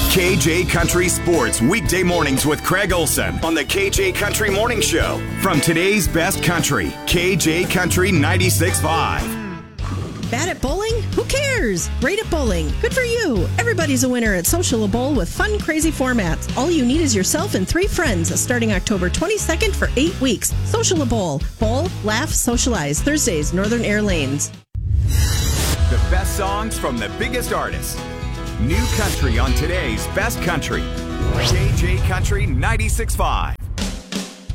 KJ Country Sports, weekday mornings with Craig Olson on the KJ Country Morning Show. From today's best country, KJ Country 96.5. Bad at bowling? Who cares? Great at bowling. Good for you. Everybody's a winner at Social Bowl with fun, crazy formats. All you need is yourself and 3 friends. Starting October 22nd for 8 weeks. Social Bowl. Bowl, laugh, socialize. Thursdays, Northern Air Lanes. The best songs from the biggest artists. New country on today's best country. KJ Country 96.5.